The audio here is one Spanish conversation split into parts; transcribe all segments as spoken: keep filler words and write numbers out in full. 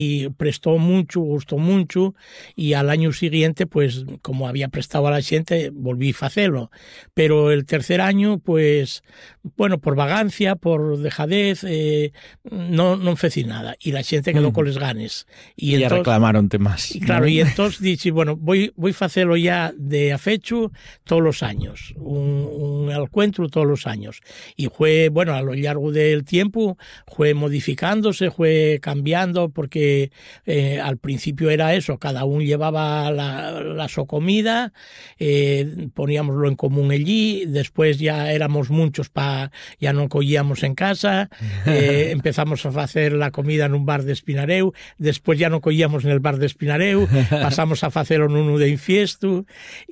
y prestó mucho, gustó mucho, y al año siguiente, pues, como había prestado a la xente, volví a facelo. Pero el tercer año, pues, bueno, por vagancia, por dejadez, eh, no, non feci nada. Y la xente quedó mm. con les ganes. Y, y ya reclamaron temas. Y claro, ¿no? Y entonces dije, bueno, voy, voy a facelo ya de afecho todos los años, un, un encuentro todos los años. Y fue, bueno, a lo largo del tiempo, fue modificándose, fue cambiando, porque Eh, al principio era eso, cada uno llevaba la, la su comida, eh, poníamoslo en común allí, después ya éramos muchos, pa, ya no cogíamos en casa, eh, empezamos a hacer la comida en un bar de Espinareu, después ya no cogíamos en el bar de Espinareu, pasamos a hacerlo en uno de Infiesto,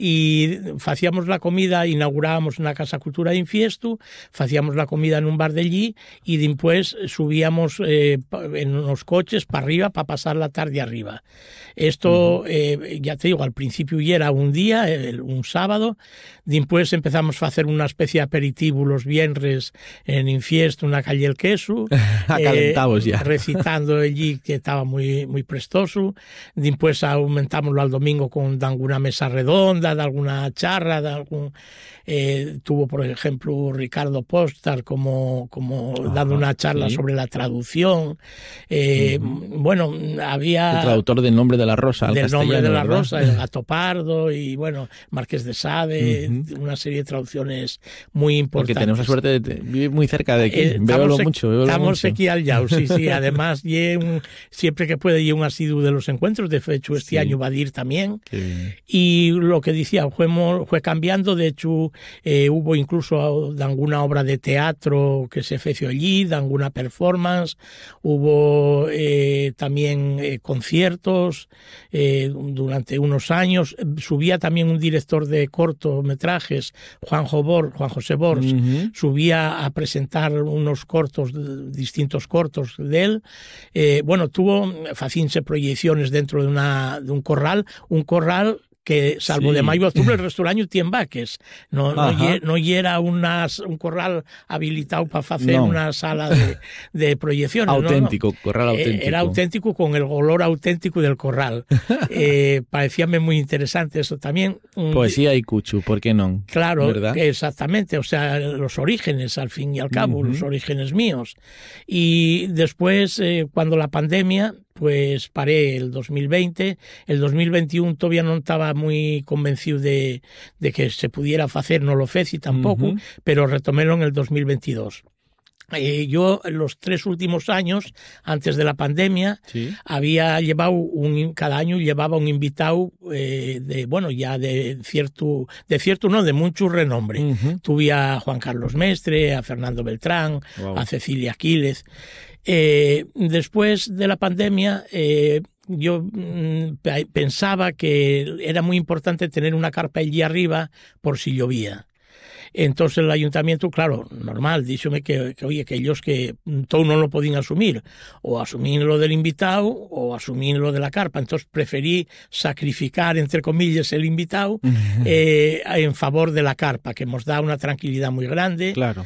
y hacíamos la comida, inaugurábamos una casa cultura de Infiesto, hacíamos la comida en un bar de allí, y después subíamos eh, en los coches para arriba, para pasar la tarde arriba. Esto, uh-huh. eh, ya te digo, al principio ya era un día, el, un sábado, después empezamos a hacer una especie de aperitivo los viernes en Infiesto, una calle El Queso, acalentados eh, ya. recitando allí, que estaba muy, muy prestoso. Después aumentámoslo al domingo con de alguna mesa redonda, de alguna charra, de algún... Eh, tuvo, por ejemplo, Ricardo Postar como, como Ajá, dando una charla sí. sobre la traducción. Eh, uh-huh. Bueno, había... El traductor del Nombre de la Rosa al Del Nombre de la ¿verdad? Rosa, el Gato Pardo y, bueno, Marqués de Sade, uh-huh. una serie de traducciones muy importantes. Porque tenemos la suerte de vivir muy cerca de aquí. Eh, Veo aquí, mucho, veo Estamos mucho. aquí al Llau, sí, sí. Además, un, siempre que puede, y un asiduo de los encuentros. De hecho, este sí. año va a ir también. Y lo que decía, fue, fue cambiando. De hecho, eh, hubo incluso de alguna obra de teatro que se feció allí, de alguna performance. Hubo eh, también eh, conciertos eh, durante unos años. Subía también un director de cortometrajes, Juanjo Bor, Juan José Bors, uh-huh. subía a presentar unos cortos, distintos cortos de él. Eh, bueno, tuvo facinse proyecciones dentro de, una, de un corral, un corral que salvo sí. de mayo a octubre el resto del año tiene vaques. No, no, ye, no era unas, un corral habilitado para hacer no. una sala de, de proyecciones. Auténtico, no, no. corral auténtico. Era auténtico con el olor auténtico del corral. eh, parecíame muy interesante eso también. Poesía y cuchu, ¿por qué no? Claro, ¿verdad? Exactamente. O sea, los orígenes, al fin y al cabo, uh-huh. los orígenes míos. Y después, eh, cuando la pandemia... pues paré el dos mil veinte, el dos mil veintiuno todavía no estaba muy convencido de, de que se pudiera hacer, no lo feci tampoco, uh-huh. pero retomélo en el dos mil veintidós. Eh, yo los tres últimos años, antes de la pandemia, ¿sí? había llevado un, cada año llevaba un invitado eh, de, bueno, ya de cierto, de cierto no, de mucho renombre. Uh-huh. Tuve a Juan Carlos Mestre, a Fernando Beltrán, wow. a Cecilia Aquiles. Eh, después de la pandemia, eh, yo mm, pensaba que era muy importante tener una carpa allí arriba por si llovía. Entonces el ayuntamiento, claro, normal, díxome que, que oye, que ellos que todo no lo podían asumir, o asumir lo del invitado o asumir lo de la carpa. Entonces preferí sacrificar, entre comillas, el invitado eh, en favor de la carpa, que nos da una tranquilidad muy grande. Claro.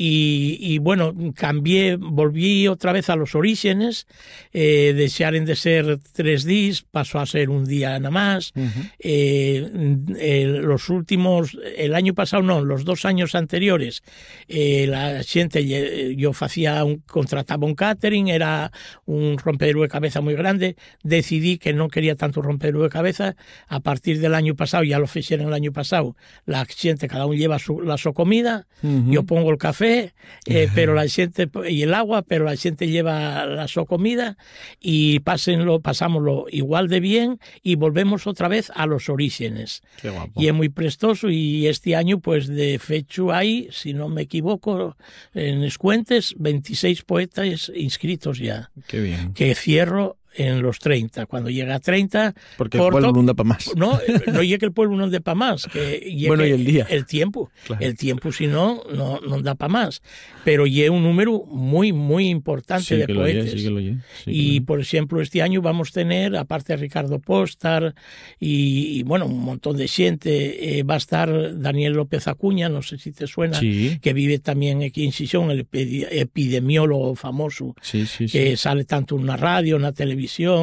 Y, y bueno, cambié, volví otra vez a los orígenes, eh, desearen de ser tres días, pasó a ser un día nada más. Uh-huh. eh, eh, los últimos, el año pasado no, los dos años anteriores, eh, la xente, yo hacía un, contrataba un catering, era un rompedero de cabeza muy grande, decidí que no quería tanto rompedero de cabeza. A partir del año pasado, ya lo hicieron el año pasado, la xente, cada uno lleva su, la su comida, uh-huh. yo pongo el café, eh, uh-huh. pero la xente, y el agua, pero la xente lleva la su comida, y pásenlo, pasámoslo igual de bien, y volvemos otra vez a los orígenes. Qué guapo. Y es muy prestoso, y este año, pues, de fecho hay, si no me equivoco, en Escuentes, veintiséis poetas inscritos ya. Qué bien. Que cierro en los treinta. Cuando llega a treinta... Porque corto, el pueblo no da para más. No, no llega el pueblo no da para más. Que bueno, y el día. El tiempo. Claro. El tiempo, si no, no, no da para más. Pero llega un número muy, muy importante sí, de que poetas. Lo oye, sí que lo oye, sí y, que por ejemplo, este año vamos a tener, aparte de Ricardo Postar y, y bueno, un montón de gente, eh, va a estar Daniel López Acuña, no sé si te suena, sí. que vive también aquí en Xixón, el epidemiólogo famoso, sí, sí, que sí. sale tanto en una radio, en la televisión.